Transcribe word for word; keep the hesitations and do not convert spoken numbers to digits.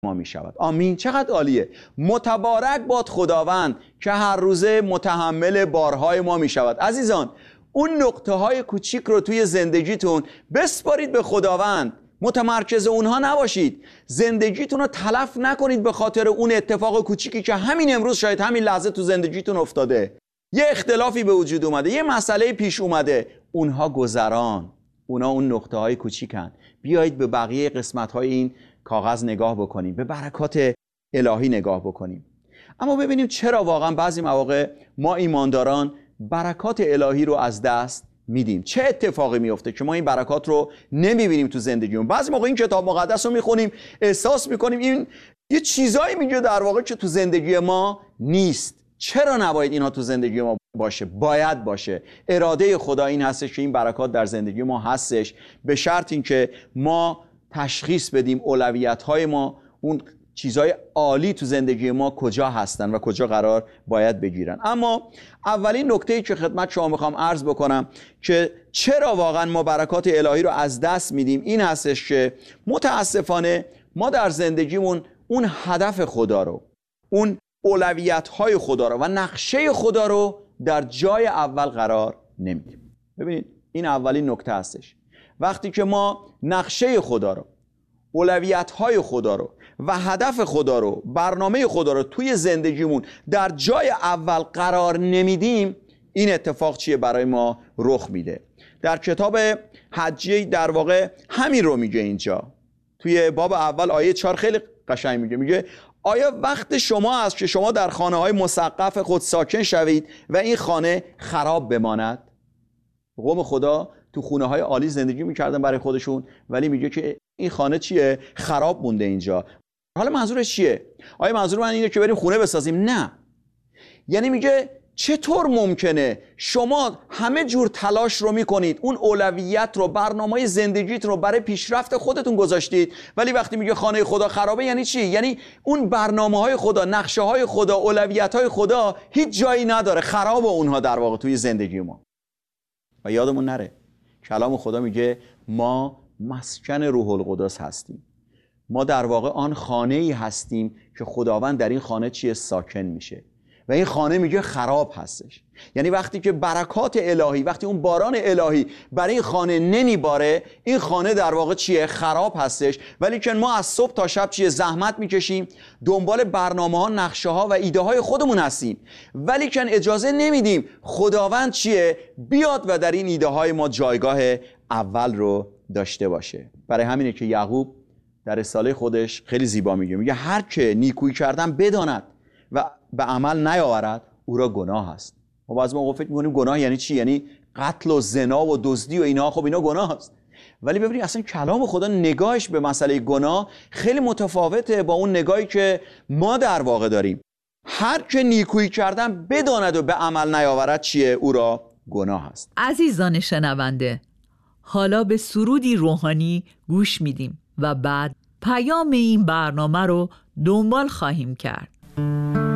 ما می شود. آمین. چقدر عالیه. متبارک باد خداوند که هر روزه متحمل بارهای ما می شود. عزیزان، اون نقطه های کوچیک رو توی زندگیتون بسپارید به خداوند، متمرکز اونها نباشید. زندگیتون رو تلف نکنید به خاطر اون اتفاق کوچیکی که همین امروز شاید همین لحظه تو زندگیتون افتاده. یه اختلافی به وجود اومده، یه مسئله پیش اومده. اونها گذران، اونها اون نقطه های کوچیکن. بیایید به بقیه قسمت های این کاغذ نگاه بکنیم، به برکات الهی نگاه بکنیم. اما ببینیم چرا واقعا بعضی مواقع ما ایمانداران برکات الهی رو از دست میدیم. چه اتفاقی میفته که ما این برکات رو نمیبینیم تو زندگیمون؟ بعضی موقع این کتاب مقدس رو میخونیم، احساس میکنیم این یه چیزایی میگه در واقع که تو زندگی ما نیست. چرا نباید اینها تو زندگی ما باشه؟ باید باشه. اراده خدا این هستش که این برکات در زندگی ما هستش، به شرط اینکه ما تشخیص بدیم اولویت‌های ما، اون چیزهای عالی تو زندگی ما کجا هستن و کجا قرار باید بگیرن. اما اولین نکته‌ای که خدمت شما میخوام عرض بکنم که چرا واقعا ما برکات الهی رو از دست میدیم این هستش که متاسفانه ما در زندگیمون اون هدف خدا رو، اون اولویت‌های خدا رو و نقشه خدا رو در جای اول قرار نمیدیم. ببینید این اولین نکته هستش. وقتی که ما نقشه خدا رو، اولویت‌های خدا رو و هدف خدا رو، برنامه خدا رو توی زندگیمون در جای اول قرار نمیدیم، این اتفاق چیه برای ما رخ میده؟ در کتاب حجیه در واقع همین رو میگه. اینجا توی باب اول آیه چهار خیلی قشنگ میگه میگه آیا وقت شما است که شما در خانه های مسقف خود ساکن شوید و این خانه خراب بماند؟ قوم خدا تو خونه های عالی زندگی میکردن برای خودشون، ولی میگه که این خانه چیه؟ خراب مونده اینجا. حالا منظورش چیه؟ آیا منظور من اینه که بریم خونه بسازیم؟ نه. یعنی میگه چطور ممکنه شما همه جور تلاش رو میکنید، اون اولویت رو، برنامه زندگیت رو برای پیشرفت خودتون گذاشتید، ولی وقتی میگه خانه خدا خرابه یعنی چی؟ یعنی اون برنامه های خدا، نقشه های خدا، اولویت های خدا هیچ جایی نداره، خراب اونها در واقع توی زندگی ما. و یادمون نره کلام خدا میگه ما مسکن روح القدس هستیم. ما در واقع آن خانه ای هستیم که خداوند در این خانه چیه؟ ساکن میشه. و این خانه میگه خراب هستش. یعنی وقتی که برکات الهی، وقتی اون باران الهی برای این خانه نمیباره، این خانه در واقع چیه؟ خراب هستش. ولی که ما از صبح تا شب چیه؟ زحمت میکشیم، دنبال برنامه ها، نقشه ها و ایده های خودمون هستیم، ولی که اجازه نمیدیم خداوند چیه؟ بیاد و در این ایده های ما جایگاه اول رو داشته باشه. برای همینه که یعقوب در رساله خودش خیلی زیبا میگه میگه هر که نیکویی کردن بداند و به عمل نیاورد او را گناه است. ما بعضی موقع فکر می‌کنیم گناه یعنی چی؟ یعنی قتل و زنا و دزدی و اینا. خب اینا گناه است، ولی ببینید اصلا کلام خدا نگاهش به مسئله گناه خیلی متفاوته با اون نگاهی که ما در واقع داریم. هر که نیکویی کردن بداند و به عمل نیاورد چیه؟ او را گناه است. عزیزان شنونده، حالا به سرودی روحانی گوش میدیم و بعد پیام این برنامه رو دنبال خواهیم کرد.